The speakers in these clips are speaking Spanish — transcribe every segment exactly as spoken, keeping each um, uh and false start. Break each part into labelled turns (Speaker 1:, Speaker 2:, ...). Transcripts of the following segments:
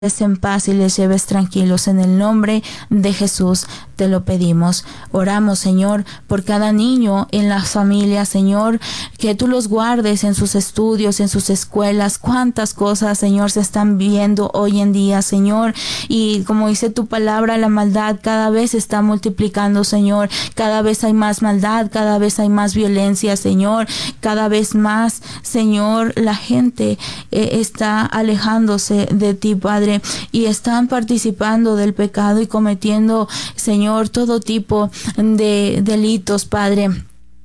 Speaker 1: en paz y les lleves tranquilos. En el nombre de Jesús te lo pedimos. Oramos, Señor, por cada niño en la familia, Señor, que tú los guardes en sus estudios, en sus escuelas. Cuántas cosas, Señor, se están viendo hoy en día, Señor, y como dice tu palabra, la maldad cada vez se está multiplicando, Señor. Cada vez hay más maldad, cada vez hay más violencia, Señor. Cada vez más, Señor, la gente eh, está alejándose de ti, Padre, y están participando del pecado y cometiendo, Señor, todo tipo de delitos, Padre.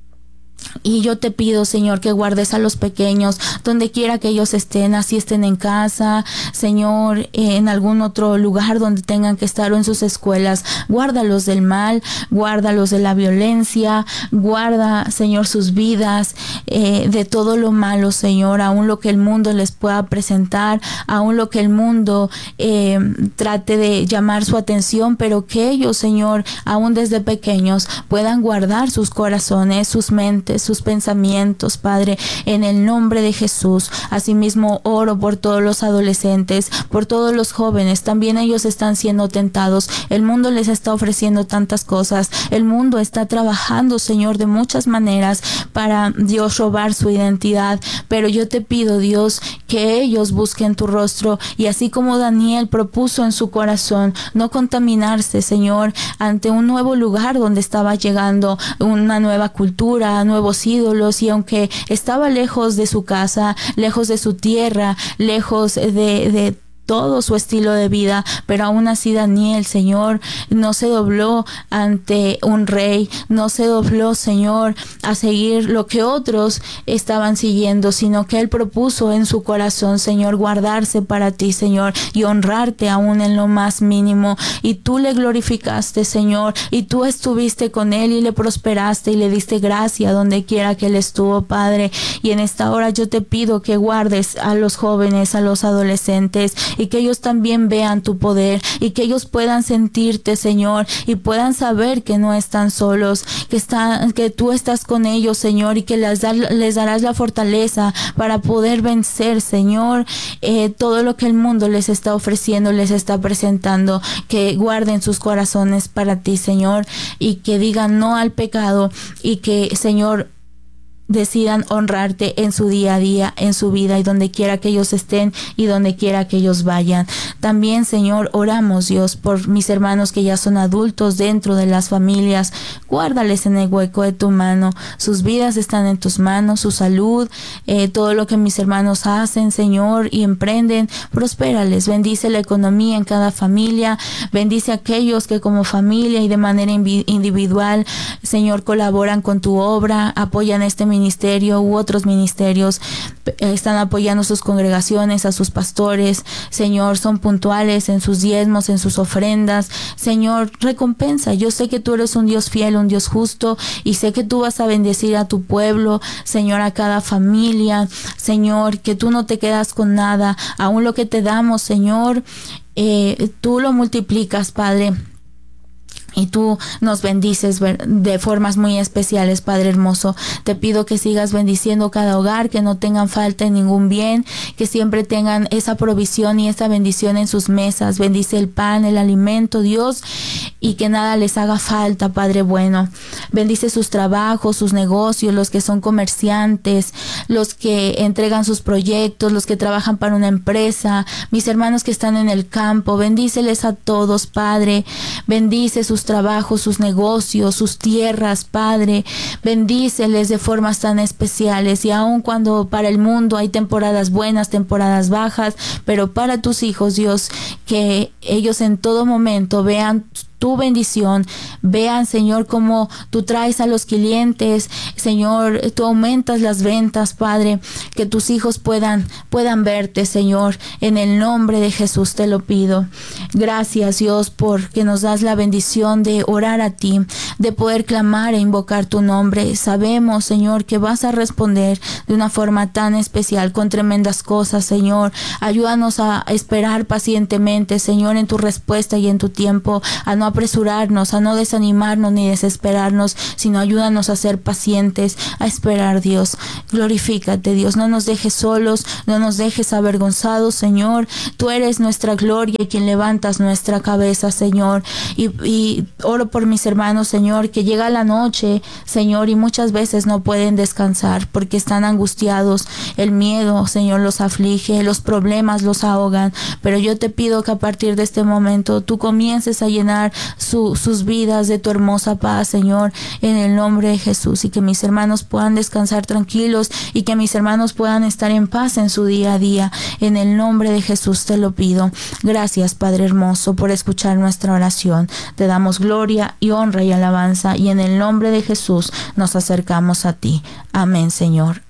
Speaker 1: Y yo te pido, Señor, que guardes a los pequeños donde quiera que ellos estén, así estén en casa, Señor, eh, en algún otro lugar donde tengan que estar, o en sus escuelas. Guárdalos del mal, guárdalos de la violencia, guarda, Señor, sus vidas eh, de todo lo malo, Señor, aún lo que el mundo les pueda presentar, aún lo que el mundo eh, trate de llamar su atención, pero que ellos, Señor, aún desde pequeños puedan guardar sus corazones, sus mentes, sus pensamientos, Padre, en el nombre de Jesús. Asimismo, oro por todos los adolescentes, por todos los jóvenes. También ellos están siendo tentados. El mundo les está ofreciendo tantas cosas. El mundo está trabajando, Señor, de muchas maneras para, Dios, robar su identidad. Pero yo te pido, Dios, que ellos busquen tu rostro, y así como Daniel propuso en su corazón no contaminarse, Señor, ante un nuevo lugar donde estaba llegando, una nueva cultura, nuevos ídolos, y aunque estaba lejos de su casa, lejos de su tierra, lejos de, de todo su estilo de vida, pero aún así Daniel, Señor, no se dobló ante un rey, no se dobló, Señor, a seguir lo que otros estaban siguiendo, sino que él propuso en su corazón, Señor, guardarse para ti, Señor, y honrarte aún en lo más mínimo. Y tú le glorificaste, Señor, y tú estuviste con él y le prosperaste y le diste gracia donde quiera que él estuvo, Padre. Y en esta hora yo te pido que guardes a los jóvenes, a los adolescentes, y que ellos también vean tu poder, y que ellos puedan sentirte, Señor, y puedan saber que no están solos, que están, que tú estás con ellos, Señor, y que les, da, les darás la fortaleza para poder vencer, Señor, eh, todo lo que el mundo les está ofreciendo, les está presentando. Que guarden sus corazones para ti, Señor, y que digan no al pecado, y que, Señor, decidan honrarte en su día a día, en su vida, y donde quiera que ellos estén y donde quiera que ellos vayan. También, Señor, oramos, Dios, por mis hermanos que ya son adultos dentro de las familias. Guárdales en el hueco de tu mano. Sus vidas están en tus manos, su salud, eh, todo lo que mis hermanos hacen, Señor, y emprenden, prospérales. Bendice la economía en cada familia. Bendice a aquellos que como familia y de manera individual, Señor, colaboran con tu obra, apoyan este ministerio ministerio u otros ministerios, están apoyando sus congregaciones, a sus pastores, Señor, son puntuales en sus diezmos, en sus ofrendas. Señor, recompensa. Yo sé que tú eres un Dios fiel, un Dios justo, y sé que tú vas a bendecir a tu pueblo, Señor, a cada familia, Señor, que tú no te quedas con nada. Aún lo que te damos, Señor, eh, tú lo multiplicas, Padre. Y tú nos bendices de formas muy especiales, Padre hermoso. Te pido que sigas bendiciendo cada hogar, que no tengan falta en ningún bien, que siempre tengan esa provisión y esa bendición en sus mesas. Bendice el pan, el alimento, Dios, y que nada les haga falta, Padre bueno. Bendice sus trabajos, sus negocios, los que son comerciantes, los que entregan sus proyectos, los que trabajan para una empresa, mis hermanos que están en el campo. Bendíceles a todos, Padre. Bendice sus trabajos, sus negocios, sus tierras, Padre. Bendíceles de formas tan especiales, y aun cuando para el mundo hay temporadas buenas, temporadas bajas, pero para tus hijos, Dios, que ellos en todo momento vean tu bendición, vean, Señor, cómo tú traes a los clientes, Señor, tú aumentas las ventas, Padre, que tus hijos puedan, puedan verte, Señor, en el nombre de Jesús te lo pido. Gracias, Dios, porque nos das la bendición de orar a ti, de poder clamar e invocar tu nombre. Sabemos, Señor, que vas a responder de una forma tan especial, con tremendas cosas, Señor. Ayúdanos a esperar pacientemente, Señor, en tu respuesta y en tu tiempo, a no apresurarnos, a no desanimarnos ni desesperarnos, sino ayúdanos a ser pacientes, a esperar, Dios. Glorifícate, Dios, no nos dejes solos, no nos dejes avergonzados, Señor. Tú eres nuestra gloria y quien levantas nuestra cabeza, Señor. Y, y oro por mis hermanos, Señor, que llega la noche, Señor, y muchas veces no pueden descansar porque están angustiados. El miedo, Señor, los aflige, los problemas los ahogan, pero yo te pido que a partir de este momento tú comiences a llenar su, sus vidas de tu hermosa paz, Señor, en el nombre de Jesús, y que mis hermanos puedan descansar tranquilos y que mis hermanos puedan estar en paz en su día a día. En el nombre de Jesús te lo pido. Gracias, Padre hermoso, por escuchar nuestra oración. Te damos gloria y honra y alabanza, y en el nombre de Jesús nos acercamos a ti. Amén, Señor.